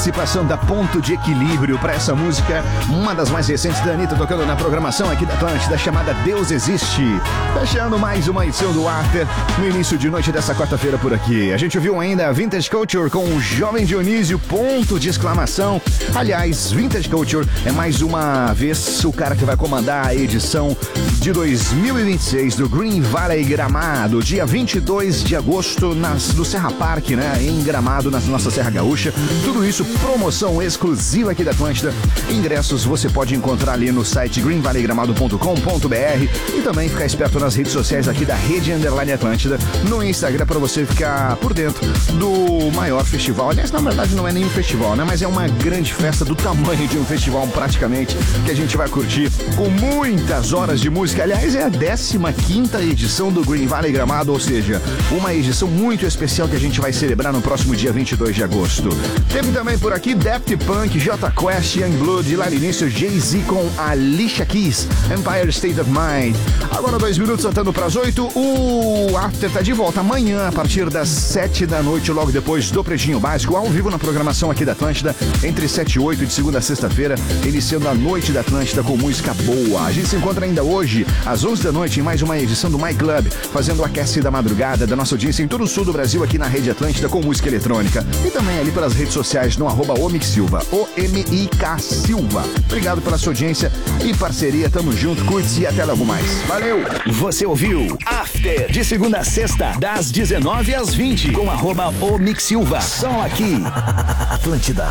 participação da Ponto de Equilíbrio para essa música, uma das mais recentes da Anitta, tocando na programação aqui da Atlântida, chamada Deus Existe. Fechando mais uma edição do After, no início de noite dessa quarta-feira por aqui. A gente ouviu ainda Vintage Culture com o Jovem Dionísio, ponto de exclamação. Aliás, Vintage Culture é mais uma vez o cara que vai comandar a edição de 2026 do Green Valley Gramado, dia 22 de agosto, no Serra Park, né? Em Gramado, na nossa Serra Gaúcha. Tudo isso, promoção exclusiva aqui da Atlântida. Ingressos você pode encontrar ali no site greenvalleygramado.com.br e também ficar esperto nas redes sociais aqui da Rede Underline Atlântida, no Instagram, para você ficar por dentro do maior festival. Aliás, na verdade não é nenhum festival, né? Mas é uma grande festa do tamanho de um festival praticamente, que a gente vai curtir com muitas horas de música. Aliás, é a 15ª edição do Green Valley Gramado, ou seja, uma edição muito especial que a gente vai celebrar no próximo dia 22 de agosto. Teve também por aqui Daft Punk, Jota Quest, Youngblood, lá no início Jay-Z com Alicia Keys, Empire State of Mind. Agora 2 minutos, saltando para as 8, o After tá de volta amanhã, a partir das 7 da noite, logo depois do Pretinho Básico, ao vivo na programação aqui da Atlântida, entre 7 e 8, de segunda a sexta-feira, iniciando a noite da Atlântida com música boa. A gente se encontra ainda hoje, às 11 da noite, em mais uma edição do My Club, fazendo o aquece da madrugada da nossa audiência em todo o sul do Brasil, aqui na Rede Atlântida, com música eletrônica. E também ali pelas redes sociais, no @omicsilva, OMIK Silva. Obrigado pela sua audiência e parceria, tamo junto, curte e até logo mais. Valeu! Você ouviu After, de segunda a sexta, das 19 às 20, com @omicsilva. Só aqui, Atlântida.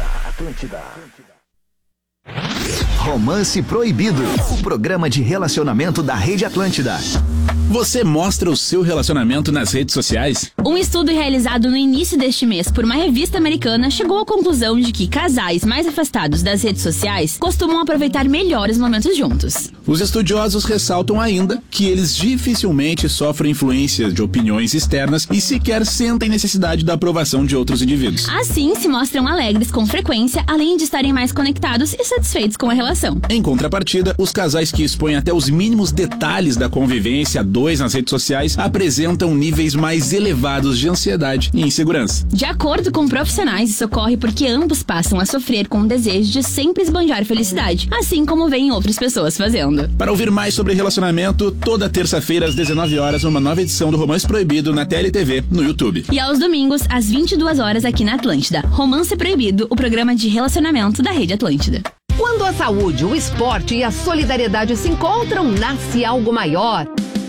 Romance Proibido, o programa de relacionamento da Rede Atlântida. Você mostra o seu relacionamento nas redes sociais? Um estudo realizado no início deste mês por uma revista americana chegou à conclusão de que casais mais afastados das redes sociais costumam aproveitar melhor os momentos juntos. Os estudiosos ressaltam ainda que eles dificilmente sofrem influência de opiniões externas e sequer sentem necessidade da aprovação de outros indivíduos. Assim, se mostram alegres com frequência, além de estarem mais conectados e satisfeitos com a relação. Em contrapartida, os casais que expõem até os mínimos detalhes da convivência nas redes sociais apresentam níveis mais elevados de ansiedade e insegurança. De acordo com profissionais, isso ocorre porque ambos passam a sofrer com o desejo de sempre esbanjar felicidade, assim como veem outras pessoas fazendo. Para ouvir mais sobre relacionamento, toda terça-feira às 19 horas, uma nova edição do Romance Proibido na TLTV, no YouTube. E aos domingos, às 22 horas aqui na Atlântida. Romance Proibido, o programa de relacionamento da Rede Atlântida. Quando a saúde, o esporte e a solidariedade se encontram, nasce algo maior.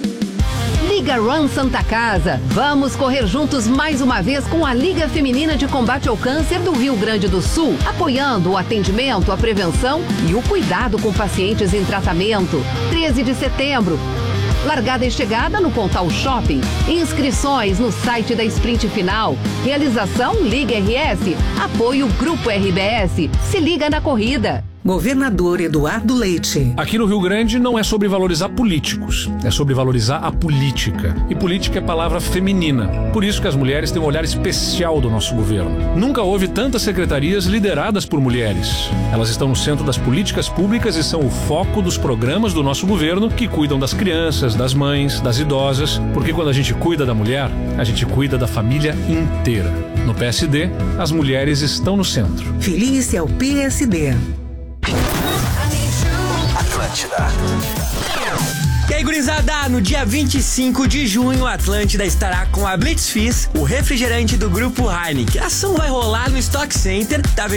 Liga Run Santa Casa. Vamos correr juntos mais uma vez com a Liga Feminina de Combate ao Câncer do Rio Grande do Sul, apoiando o atendimento, a prevenção e o cuidado com pacientes em tratamento. 13 de setembro. Largada e chegada no Pontal Shopping. Inscrições no site da Sprint Final. Realização Liga RS. Apoio Grupo RBS. Se liga na corrida. Governador Eduardo Leite. Aqui no Rio Grande não é sobre valorizar políticos, é sobre valorizar a política. E política é palavra feminina. Por isso que as mulheres têm um olhar especial do nosso governo. Nunca houve tantas secretarias lideradas por mulheres. Elas estão no centro das políticas públicas e são o foco dos programas do nosso governo que cuidam das crianças, das mães, das idosas. Porque quando a gente cuida da mulher, a gente cuida da família inteira. No PSD, as mulheres estão no centro. Feliz ao PSD. Atlântida. E aí, gurizada, no dia 25 de junho, a Atlântida estará com a Blitz Fizz, o refrigerante do grupo Heineken. A ação vai rolar no Stock Center da